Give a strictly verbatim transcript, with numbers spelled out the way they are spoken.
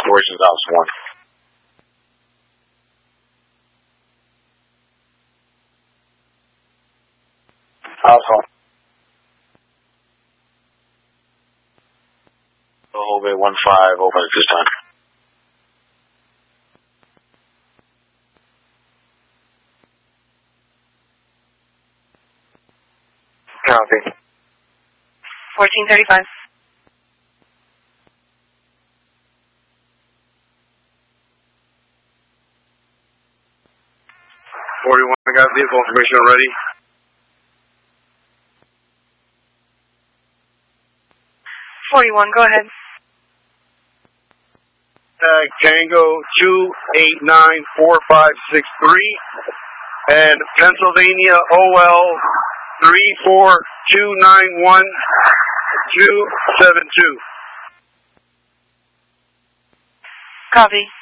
Operations House one. House one. Hallway one five open at this time. Copy. fourteen thirty-five. forty-one, I got vehicle information already. forty-one, go ahead. Uh, Tango two eight nine four five six three and Pennsylvania O L three four two nine one two seven two. Copy.